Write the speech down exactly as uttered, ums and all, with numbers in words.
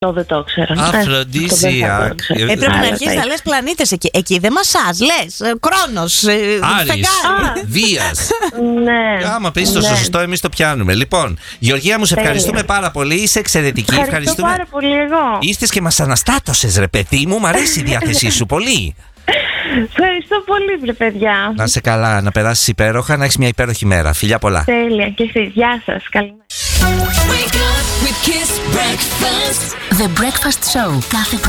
Το δεν το ξέρω. Αφροδίσιακ. Έπρεπε να αρχίσει να λες πλανήτες εκεί. Εκεί δεν μασάζ, λες. Κρόνος. Άρης. Βίας. Ναι. Άμα πεις το σωστό, εμείς το πιάνουμε. Λοιπόν, Γεωργία μου, σε ευχαριστούμε πάρα πολύ. Είσαι εξαιρετική. Ευχαριστώ πάρα πολύ εγώ. Είστε και μας αναστάτωσες, ρε παιδί μου. Μ' αρέσει η διάθεσή σου πολύ. Ευχαριστώ πολύ, βρε παιδιά. Να σε καλά, να περάσεις υπέροχα, να έχεις μια υπέροχη μέρα. Φιλιά πολλά. Τέλεια, και εσείς. Γεια σας. Καλημέρα. The Breakfast Show κάθε πρωί